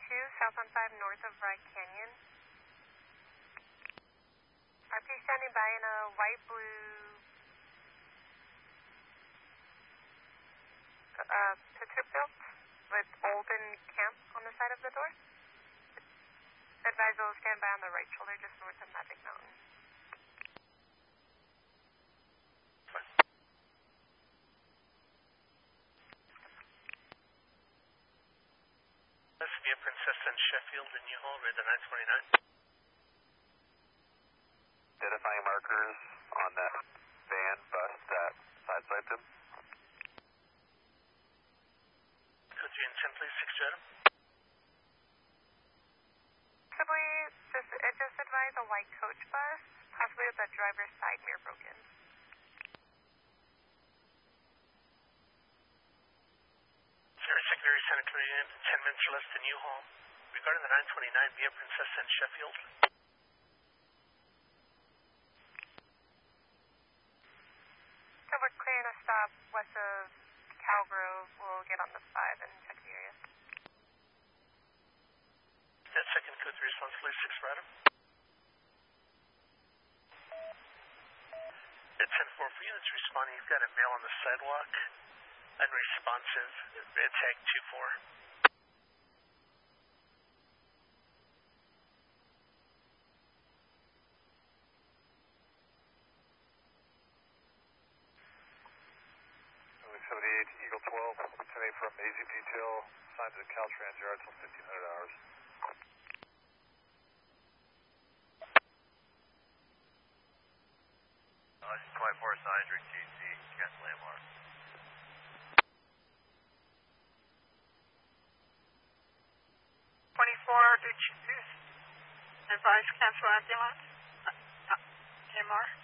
south on 5 north of Rye Canyon. RP standing by in a white blue Peterbilt with Olden Camp on the side of the door. Advise will stand by on the right shoulder just north of Magic Mountain. This is via Princess and Sheffield and U-Haul, read the 929. Identifying markers on that van bus that sideswiped him. Code 3 and 10, please, 6 to Adam. Possibly, just advise a white coach bus, possibly with the driver's side mirror broken. Secondary Santa Clarita in 10 minutes or less to U-Haul. Regarding the 929 via Princess and Sheffield. So we're clearing a stop west of Calgrove. We'll get on the 5 and check the area. That second code 3 responsibly 6 for Adam. At 10-4 for units responding, you've got a male on the sidewalk. Unresponsive, red tag 2-4. Eagle 12, today from AZ Detail, signed to the Caltrans yard till 1500 hours. Just 24 signs, TC, cancel AMR. 24, did you advise cancel ambulance? MR?